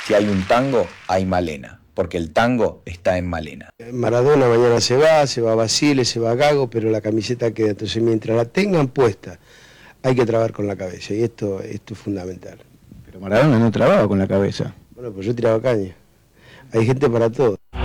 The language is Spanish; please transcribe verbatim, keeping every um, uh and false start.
Si hay un tango, hay Malena, porque el tango está en Malena. Maradona mañana se va, se va Basile, se va Gago, pero la camiseta queda. Entonces, mientras la tengan puesta, hay que trabajar con la cabeza, y esto, esto es fundamental. Pero Maradona no trababa con la cabeza. Bueno, pues yo tiraba caña. Hay gente para todo.